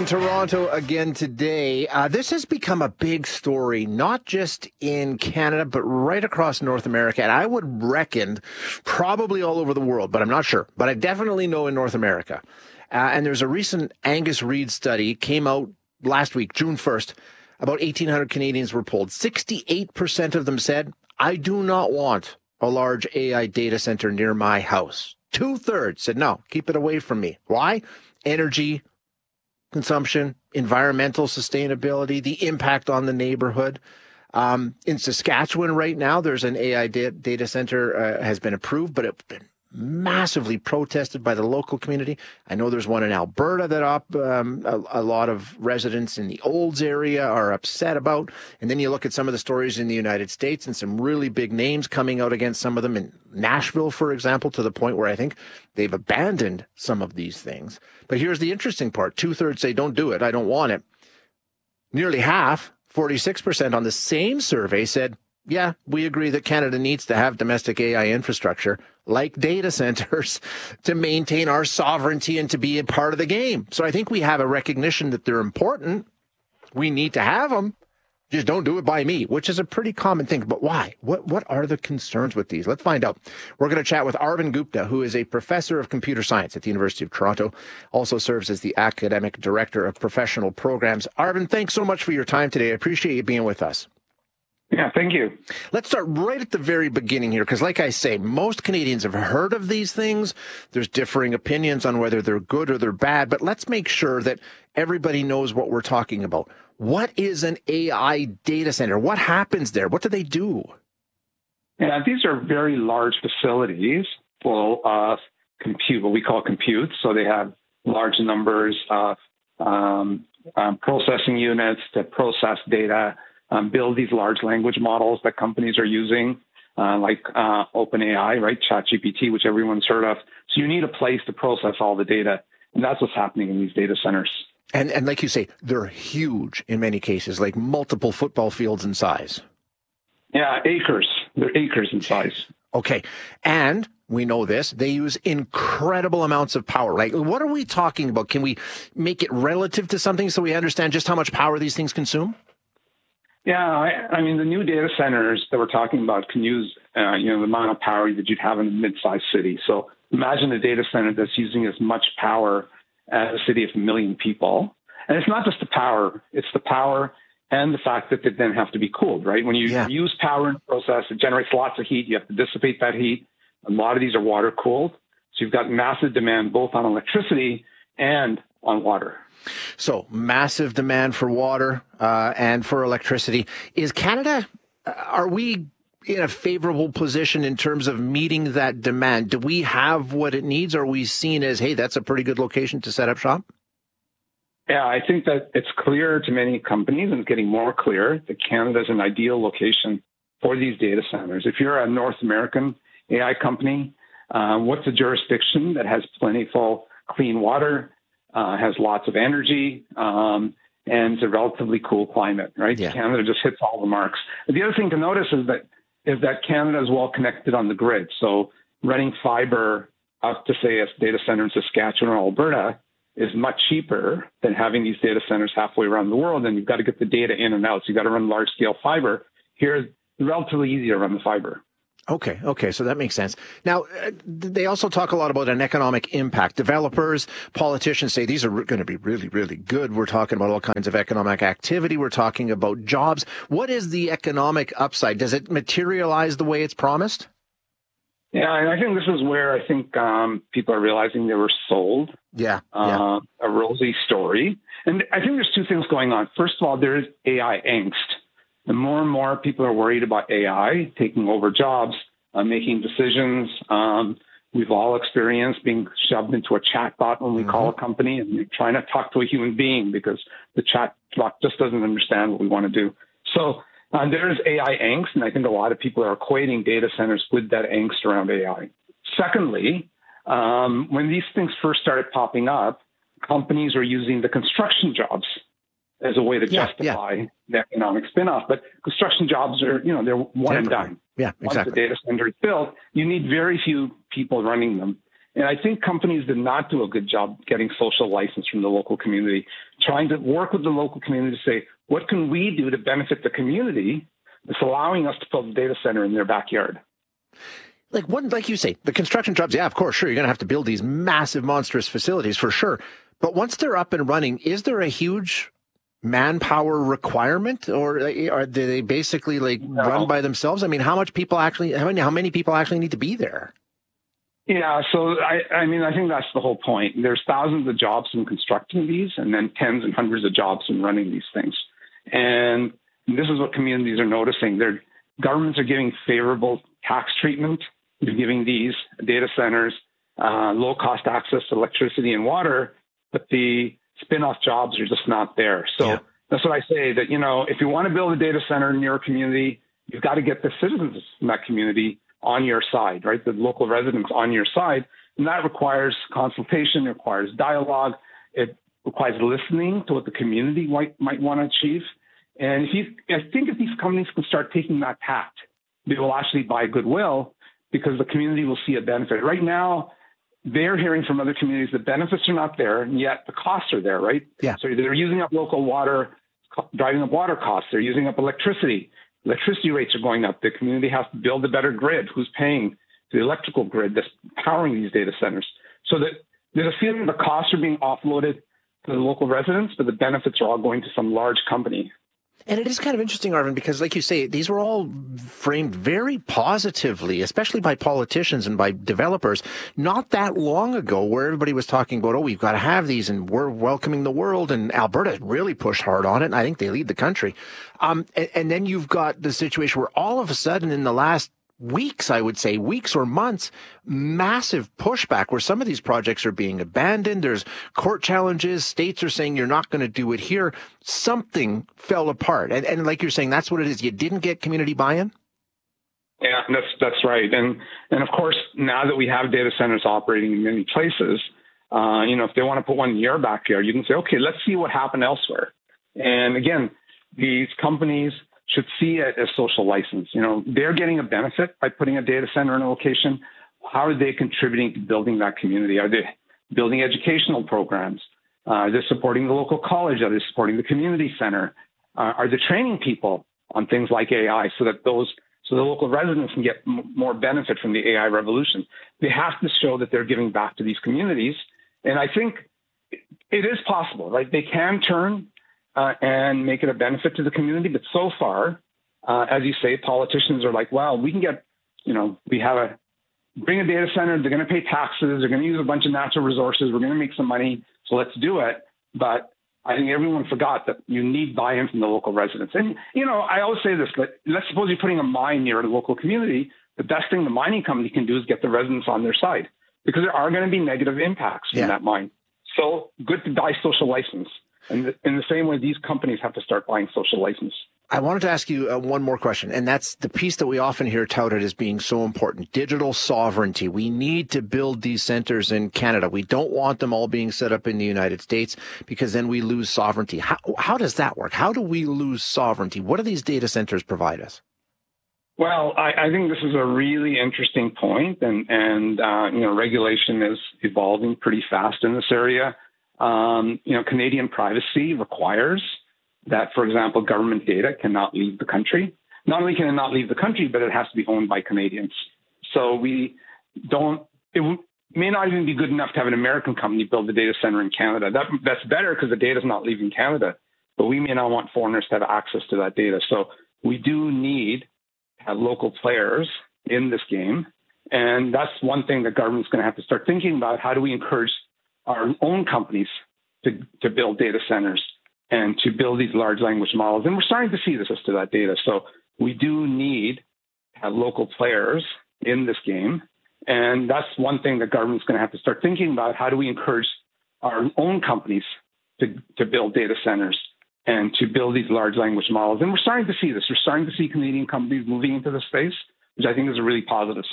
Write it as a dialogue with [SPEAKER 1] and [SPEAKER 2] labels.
[SPEAKER 1] in Toronto again today. This has become a big story, not just in Canada, but right across North America. And I would reckon probably all over the world, but I'm not sure. But I definitely know in North America. And there's a recent Angus Reid study came out last week, June 1st. About 1,800 Canadians were polled. 68% of them said, I do not want a large AI data center near my house. 2/3 said, no, keep it away from me. Why? Energy consumption, environmental sustainability, the impact on the neighborhood. In Saskatchewan right now, there's an AI data center has been approved, but it's been massively protested by the local community. I know there's one in Alberta that a lot of residents in the Olds area are upset about. And then you look at some of the stories in the United States and some really big names coming out against some of them in Nashville, for example, to the point where I think they've abandoned some of these things. But here's the interesting part. 2/3 say, don't do it. I don't want it. Nearly half, 46% on the same survey said, yeah, we agree that Canada needs to have domestic AI infrastructure like data centers to maintain our sovereignty and to be a part of the game. So I think we have a recognition that they're important. We need to have them. Just don't do it by me, which is a pretty common thing. But why? What are the concerns with these? Let's find out. We're going to chat with Arvind Gupta, who is a professor of computer science at the University of Toronto, also serves as the academic director of professional programs. Arvind, thanks so much for your time today. I appreciate you being with us.
[SPEAKER 2] Yeah, thank you.
[SPEAKER 1] Let's start right at the very beginning here, because like I say, most Canadians have heard of these things. There's differing opinions on whether they're good or they're bad, but let's make sure that everybody knows what we're talking about. What is an AI data center? What happens there? What do they do?
[SPEAKER 2] Yeah, these are very large facilities full of compute, what we call compute. So they have large numbers of processing units to process data, build these large language models that companies are using, like OpenAI, right? ChatGPT, which everyone's heard of. So you need a place to process all the data. And that's what's happening in these data centers.
[SPEAKER 1] And like you say, they're huge in many cases, like multiple football fields in size.
[SPEAKER 2] Yeah, acres. They're acres in size.
[SPEAKER 1] Okay. And we know this, they use incredible amounts of power. Like, what are we talking about? Can we make it relative to something so we understand just how much power these things consume?
[SPEAKER 2] Yeah, I mean, the new data centers that we're talking about can use, the amount of power that you'd have in a mid-sized city. So imagine a data center that's using as much power as a city of 1 million people. And it's not just the power, it's the power and the fact that they then have to be cooled, right? When you use power in the process, it generates lots of heat. You have to dissipate that heat. A lot of these are water cooled. So you've got massive demand both on electricity and on water.
[SPEAKER 1] So massive demand for water and for electricity. Is Canada, are we in a favorable position in terms of meeting that demand? Do we have what it needs? Are we seen as, hey, that's a pretty good location to set up shop?
[SPEAKER 2] Yeah, I think that it's clear to many companies, and it's getting more clear, that Canada is an ideal location for these data centers. If you're a North American AI company, what's a jurisdiction that has plentiful clean water, has lots of energy, and it's a relatively cool climate, right? Yeah. Canada just hits all the marks. And the other thing to notice is that Canada is well connected on the grid. So running fiber up to, say, a data center in Saskatchewan or Alberta is much cheaper than having these data centers halfway around the world. And you've got to get the data in and out. So you've got to run large-scale fiber. Here, it's relatively easy to run the fiber.
[SPEAKER 1] Okay, so that makes sense. Now, they also talk a lot about an economic impact. Developers, politicians say these are going to be really, really good. We're talking about all kinds of economic activity. We're talking about jobs. What is the economic upside? Does it materialize the way it's promised?
[SPEAKER 2] Yeah, and I think this is where I think people are realizing they were sold a rosy story. And I think there's two things going on. First of all, there is AI angst. The more and more people are worried about AI taking over jobs, making decisions. We've all experienced being shoved into a chatbot when we call a company and you're trying to talk to a human being because the chatbot just doesn't understand what we want to do. So there is AI angst, and I think a lot of people are equating data centers with that angst around AI. Secondly, when these things first started popping up, companies were using the construction jobs as a way to justify the economic spin-off. But construction jobs are, they're one and done.
[SPEAKER 1] Yeah, exactly.
[SPEAKER 2] Once the data center is built, you need very few people running them. And I think companies did not do a good job getting social license from the local community, trying to work with the local community to say, what can we do to benefit the community that's allowing us to build a data center in their backyard?
[SPEAKER 1] Like you say, the construction jobs, yeah, of course, sure, you're going to have to build these massive, monstrous facilities for sure. But once they're up and running, is there a huge manpower requirement, or are they basically run by themselves? I mean, how many people actually need to be there?
[SPEAKER 2] Yeah, so I mean, I think that's the whole point. There's thousands of jobs in constructing these, and then tens and hundreds of jobs in running these things. And this is what communities are noticing. Their governments are giving favorable tax treatment. They're giving these data centers low-cost access to electricity and water, but the spin-off jobs are just not there. So That's what I say, that, if you want to build a data center near a community, you've got to get the citizens in that community on your side, right? The local residents on your side. And that requires consultation, it requires dialogue, it requires listening to what the community might want to achieve. And I think if these companies can start taking that tact, they will actually buy goodwill because the community will see a benefit. Right now, they're hearing from other communities the benefits are not there, and yet the costs are there, right?
[SPEAKER 1] Yeah.
[SPEAKER 2] So they're using up local water, driving up water costs. They're using up electricity. Electricity rates are going up. The community has to build a better grid. Who's paying the electrical grid that's powering these data centers? So that there's a feeling the costs are being offloaded to the local residents, but the benefits are all going to some large company.
[SPEAKER 1] And it is kind of interesting, Arvind, because like you say, these were all framed very positively, especially by politicians and by developers, not that long ago, where everybody was talking about, we've got to have these and we're welcoming the world. And Alberta really pushed hard on it. And I think they lead the country. And then you've got the situation where all of a sudden in the last weeks, I would say, weeks or months, massive pushback where some of these projects are being abandoned. There's court challenges. States are saying you're not going to do it here. Something fell apart. And like you're saying, that's what it is. You didn't get community buy-in?
[SPEAKER 2] Yeah, that's right. And of course, now that we have data centers operating in many places, if they want to put one in your backyard, you can say, okay, let's see what happened elsewhere. And again, these companies should see it as social license. They're getting a benefit by putting a data center in a location. How are they contributing to building that community? Are they building educational programs? Are they supporting the local college? Are they supporting the community center? Are they training people on things like AI so the local residents can get more benefit from the AI revolution? They have to show that they're giving back to these communities. And I think it is possible, right? They can turn and make it a benefit to the community. But so far, as you say, politicians are like, well, we can get, bring a data center, they're going to pay taxes, they're going to use a bunch of natural resources, we're going to make some money, so let's do it. But I think everyone forgot that you need buy-in from the local residents. And, I always say this, but let's suppose you're putting a mine near a local community. The best thing the mining company can do is get the residents on their side, because there are going to be negative impacts from that mine. So good to buy social license. And in the same way, these companies have to start buying social license.
[SPEAKER 1] I wanted to ask you one more question, and that's the piece that we often hear touted as being so important, digital sovereignty. We need to build these centers in Canada. We don't want them all being set up in the United States because then we lose sovereignty. How does that work? How do we lose sovereignty? What do these data centers provide us?
[SPEAKER 2] Well, I think this is a really interesting point, and regulation is evolving pretty fast in this area. Canadian privacy requires that, for example, government data cannot leave the country. Not only can it not leave the country, but it has to be owned by Canadians. So it may not even be good enough to have an American company build a data center in Canada. That's better because the data is not leaving Canada, but we may not want foreigners to have access to that data. So we do need to have local players in this game. And that's one thing that government's going to have to start thinking about. How do we encourage our own companies to build data centers and to build these large language models? And we're starting to see this as to that data. So we do need to have local players in this game. And that's one thing that government's going to have to start thinking about. How do we encourage our own companies to build data centers and to build these large language models? And we're starting to see this. We're starting to see Canadian companies moving into the space, which I think is a really positive